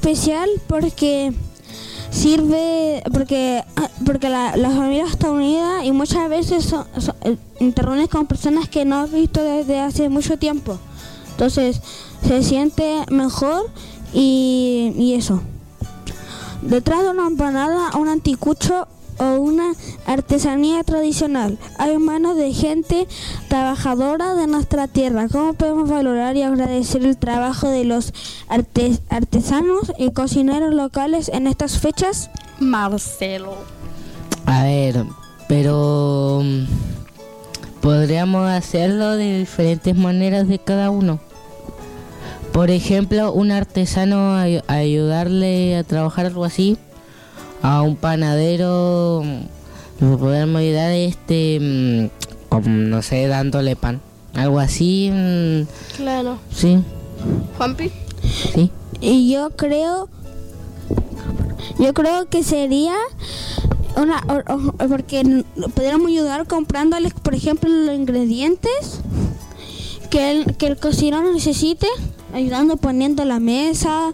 especial porque la familia está unida y muchas veces te reúnes con personas que no has visto desde hace mucho tiempo. Entonces se siente mejor y eso. Detrás de una empanada, un anticucho o una artesanía tradicional hay manos de gente trabajadora de nuestra tierra. ¿Cómo podemos valorar y agradecer el trabajo de los artesanos y cocineros locales en estas fechas? Marcelo. A ver, pero podríamos hacerlo de diferentes maneras de cada uno. Por ejemplo, un artesano ayudarle a trabajar algo así, a un panadero podemos ayudar como, no sé, dándole pan, algo así. Claro. Sí. Juanpi. Sí. Y yo creo que sería porque podríamos ayudar comprándoles, por ejemplo, los ingredientes que el cocinero necesite, ayudando poniendo la mesa,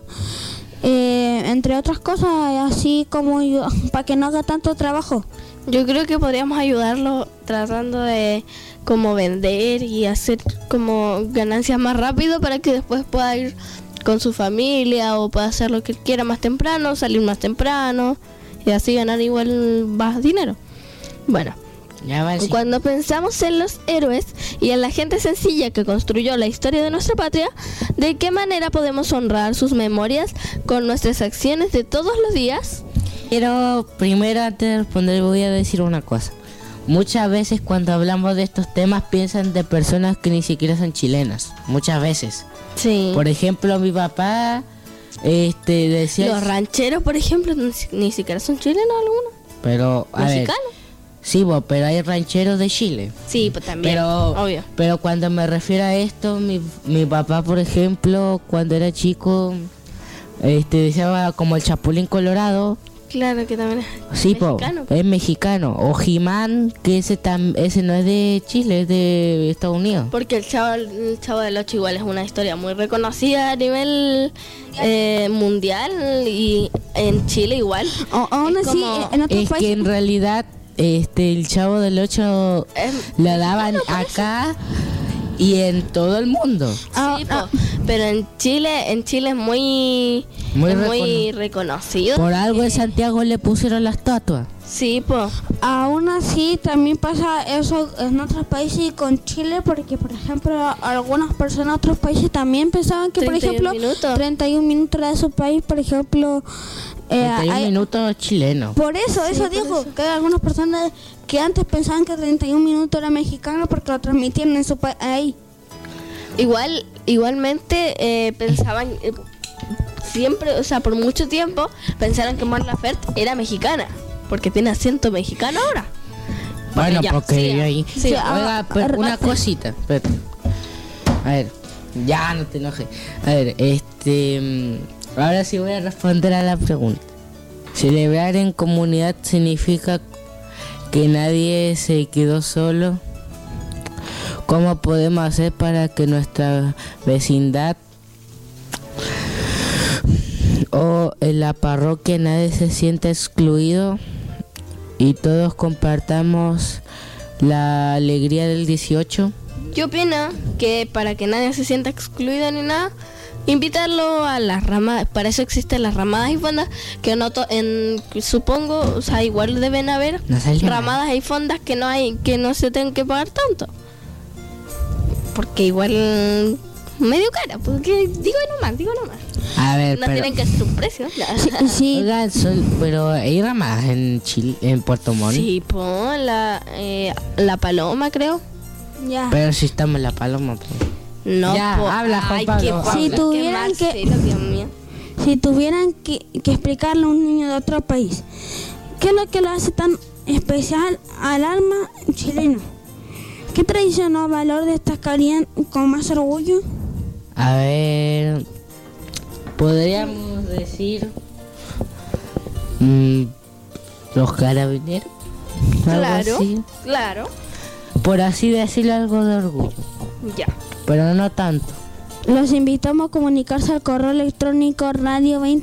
entre otras cosas, así como para que no haga tanto trabajo. Yo creo que podríamos ayudarlo tratando de como vender y hacer como ganancias más rápido para que después pueda ir con su familia o pueda hacer lo que quiera más temprano, salir más temprano y así ganar igual más dinero. Bueno, cuando pensamos en los héroes y en la gente sencilla que construyó la historia de nuestra patria, ¿de qué manera podemos honrar sus memorias con nuestras acciones de todos los días? Pero primero, antes de responder, voy a decir una cosa. Muchas veces cuando hablamos de estos temas piensan de personas que ni siquiera son chilenas. Muchas veces. Sí. Por ejemplo, mi papá decía... Los rancheros, por ejemplo, ni siquiera son chilenos algunos. Pero, a ver, sí, pero hay rancheros de Chile. Sí, pues también, obvio. Pero cuando me refiero a esto, mi papá, por ejemplo, cuando era chico, decía como el Chapulín Colorado. Claro, que también es mexicano. Es mexicano. O He-Man, que ese no es de Chile, es de Estados Unidos. Porque el Chavo del Ocho igual es una historia muy reconocida a nivel mundial y en Chile igual. Aún así, en otros países... que en realidad el Chavo del Ocho lo daban acá y en todo el mundo. Sí, pero en Chile es muy reconocido. Por algo en Santiago le pusieron la estatua. Sí, aún así también pasa eso en otros países y con Chile, porque por ejemplo algunas personas de otros países también pensaban que por ejemplo 31 minutos era de su país, por ejemplo 31 minutos chilenos. Por eso dijo que hay algunas personas que antes pensaban que 31 minutos era mexicano porque lo transmitían en su país ahí. Igualmente pensaban siempre, o sea, por mucho tiempo pensaron que Mon Laferte era mexicana porque tiene acento mexicano ahora. Bueno, porque yo ahí. Sí, oiga, pero una cosita. Espérate. A ver, ya no te enojes. A ver, ahora sí voy a responder a la pregunta. Celebrar en comunidad significa que nadie se quedó solo. ¿Cómo podemos hacer para que nuestra vecindad o en la parroquia nadie se sienta excluido y todos compartamos la alegría del 18? Yo opino que para que nadie se sienta excluido ni nada, invitarlo a las ramadas. Para eso existen las ramadas y fondas que supongo, o sea, igual deben haber ramadas y fondas que no se tengan que pagar tanto, porque igual medio cara, porque digo nomás. A ver, no tienen que hacer un precio. Sí. Oigan, pero hay ramadas en Chile, en Puerto Montt. Sí, la Paloma, creo. Ya. Pero si estamos en la Paloma, pues. No, ya, habla, Juan Pablo. Si tuvieran que explicarle a un niño de otro país, ¿qué es lo que lo hace tan especial al alma chileno? ¿Qué tradición o valor destacarían con más orgullo? A ver, podríamos decir los carabineros. Claro. Por así decirlo, algo de orgullo. Ya. Pero no tanto. Los invitamos a comunicarse al correo electrónico radio20